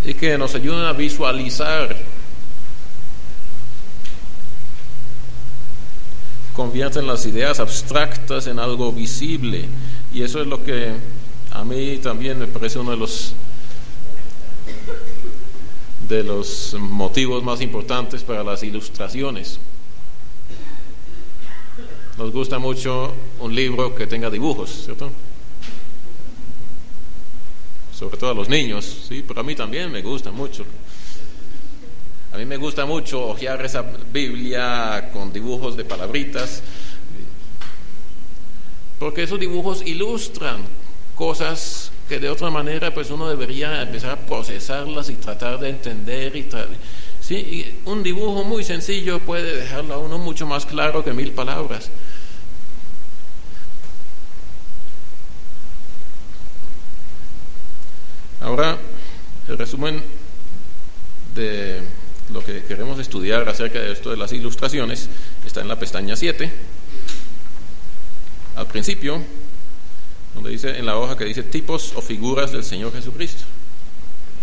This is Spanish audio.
y que nos ayudan a visualizar, convierten las ideas abstractas en algo visible, y eso es lo que a mí también me parece uno de los motivos más importantes para las ilustraciones. Nos gusta mucho un libro que tenga dibujos, ¿cierto? Sobre todo a los niños, sí, pero a mí también me gusta mucho. A mí me gusta mucho hojear esa Biblia con dibujos de palabritas, porque esos dibujos ilustran cosas que de otra manera pues uno debería empezar a procesarlas y tratar de entender. Sí, y un dibujo muy sencillo puede dejarlo a uno mucho más claro que 1000 palabras. Ahora, el resumen de lo que queremos estudiar acerca de esto de las ilustraciones está en la pestaña 7, al principio, donde dice, en la hoja que dice tipos o figuras del Señor Jesucristo.